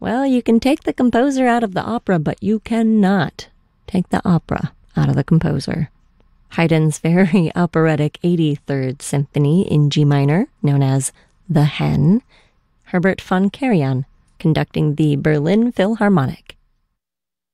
Well, you can take the composer out of the opera, but you cannot take the opera out of the composer. Haydn's very operatic 83rd Symphony in G minor, known as The Hen. Herbert von Karajan conducting the Berlin Philharmonic.